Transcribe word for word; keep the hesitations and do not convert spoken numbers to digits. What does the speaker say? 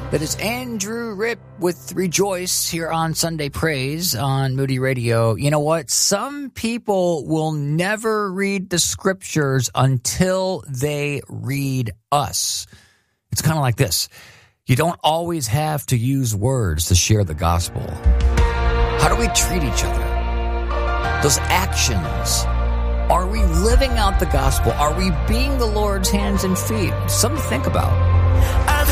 That is Andrew Ripp with Rejoice here on Sunday Praise on Moody Radio. You know what? Some people will never read the scriptures until they read us. It's kind of like this. You don't always have to use words to share the gospel. How do we treat each other? Those actions. Are we living out the gospel? Are we being the Lord's hands and feet? Something to think about.